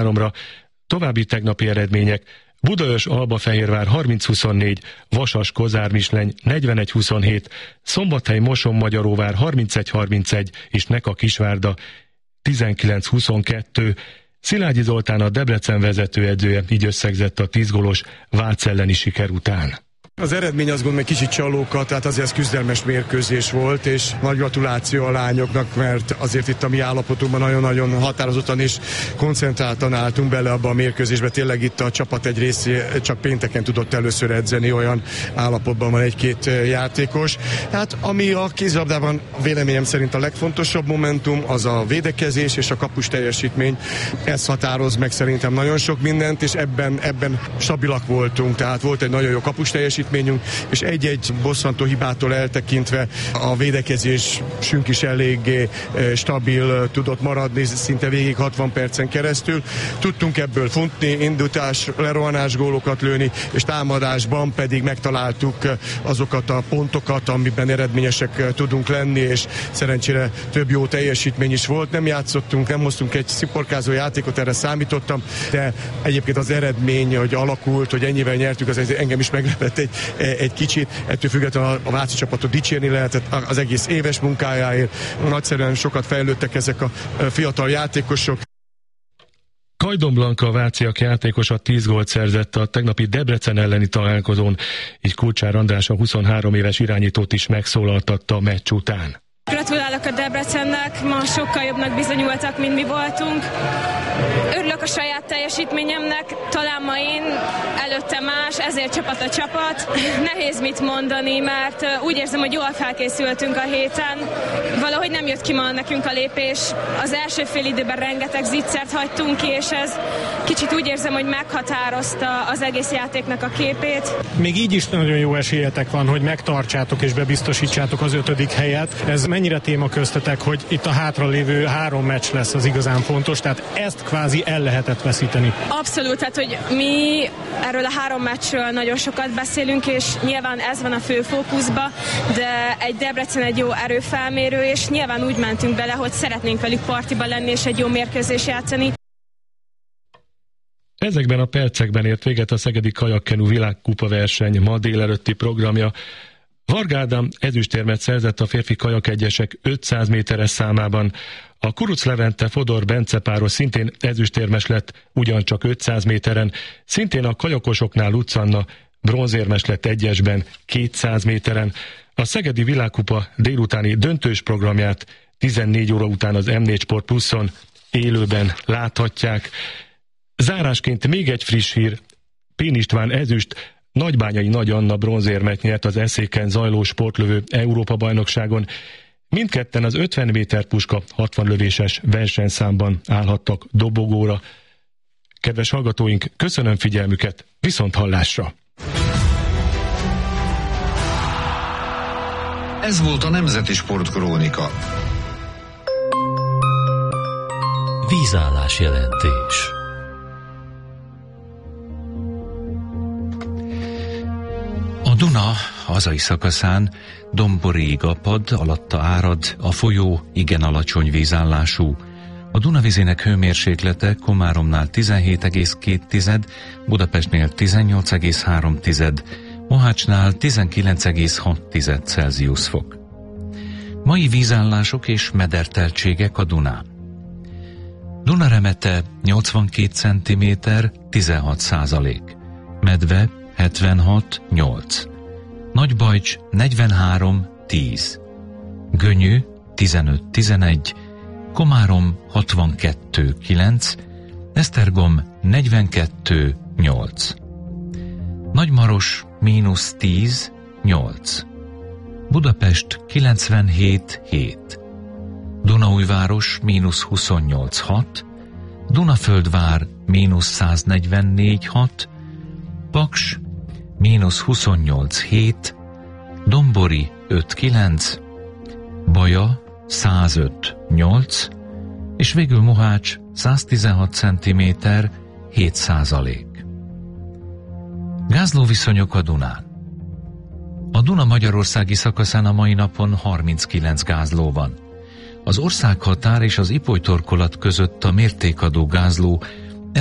További tegnapi eredmények: Budaörs-Albafehérvár 30-24, Vasas-Kozármisleny 41-27, Szombathely-Moson-Magyaróvár 31-31 és Neka-Kisvárda 19-22. Szilágyi Zoltán, a Debrecen vezetőedzője így összegzett a 10 gólos Vác elleni siker után. Az eredmény azt gondolom, hogy kicsit csalóka, tehát azért ez küzdelmes mérkőzés volt, és nagy gratuláció a lányoknak, mert azért itt a mi állapotunkban nagyon-nagyon határozottan és koncentráltan álltunk bele abba a mérkőzésbe. Tényleg itt a csapat egy részé csak pénteken tudott először edzeni, olyan állapotban van egy-két játékos. Hát ami a kézilabdában véleményem szerint a legfontosabb momentum, az a védekezés és a kapus teljesítmény. Ez határoz meg szerintem nagyon sok mindent, és ebben stabilak voltunk, tehát volt egy nagyon jó kapus teljesítményünk, és egy-egy bosszantó hibától eltekintve a védekezésünk is eléggé stabil tudott maradni szinte végig 60 percen keresztül. Tudtunk ebből futni, indítás, lerohanás gólokat lőni, és támadásban pedig megtaláltuk azokat a pontokat, amiben eredményesek tudunk lenni, és szerencsére több jó teljesítmény is volt. Nem játszottunk, nem hoztunk egy sziporkázó játékot, erre számítottam, de egyébként az eredmény, hogy alakult, hogy ennyivel nyertük, az engem is meglepett egy kicsit. Ettől függetlenül a váci csapatot dicsérni lehetett az egész éves munkájáért. Nagyszerűen sokat fejlődtek ezek a fiatal játékosok. Kajdon Blanka, a váciak játékosa 10 gólt szerzett a tegnapi Debrecen elleni találkozón, így Kulcsár András, a 23 éves irányítót is megszólaltatta a meccs után. Gratulálok a Debrecennek, ma sokkal jobbnak bizonyultak, mint mi voltunk. Örülök a saját teljesítményemnek, talán ma én, előtte más, ezért csapat a csapat. Nehéz mit mondani, mert úgy érzem, hogy jól felkészültünk a héten. Valahogy nem jött ki ma nekünk a lépés. Az első fél időben rengeteg zicsert hagytunk ki, és ez kicsit úgy érzem, hogy meghatározta az egész játéknak a képét. Még így is nagyon jó esélyetek van, hogy megtartsátok és bebiztosítsátok az 5. helyet. Ez mennyire téma köztetek, hogy itt a hátralévő 3 meccs lesz az igazán fontos, tehát ezt kvázi el lehetett veszíteni? Abszolút, tehát hogy mi erről a 3 meccsről nagyon sokat beszélünk, és nyilván ez van a fő fókuszba, de egy Debrecen egy jó erőfelmérő, és nyilván úgy mentünk bele, hogy szeretnénk velük partiba lenni, és egy jó mérkőzést játszani. Ezekben a percekben ért véget a Szegedi Kajakkenu világkupa verseny ma délelőtti programja. Varga Ádám ezüstérmet szerzett a férfi kajakegyesek 500 méteres számában. A Kuruc Levente Fodor Bence páros szintén ezüstérmes lett, ugyancsak 500 méteren. Szintén a kajakosoknál Lutz Anna bronzérmes lett egyesben 200 méteren. A Szegedi világkupa délutáni döntős programját 14 óra után az M4 Sport Pluszon élőben láthatják. Zárásként még egy friss hír: Pén István ezüst, Nagybányai Nagy Anna bronzérmet nyert az Eszéken zajló sportlövő Európa-bajnokságon. Mindketten az 50 méter puska 60 lövéses versenyszámban állhattak dobogóra. Kedves hallgatóink, köszönöm figyelmüket, viszont hallásra! Ez volt a Nemzeti Sportkrónika. Vízállás jelentés. A Duna hazai szakaszán Domborig apad, alatta árad, a folyó igen alacsony vízállású. A Dunavizének hőmérséklete Komáromnál 17,2, Budapestnél 18,3, Mohácsnál 19,6 Celsius fok. Mai vízállások és mederteltségek a Dunán. Dunaremete 82 cm, 16%. Medve 76,8. Nagybajcs 43,10. Gönyű 15,11. Komárom 62,9. Esztergom 42,8. Nagymaros -10,8. Budapest 97,7. Dunaújváros -28,6. Dunaföldvár -144,6. Paks -28,7. Dombori 5,9. Baja 105,8. és végül Mohács 116 cm, 7%. Gázlóviszonyok a Dunán. A Duna magyarországi szakaszán a mai napon 39 gázló van. Az országhatár és az Ipoly torkolat között a mértékadó gázló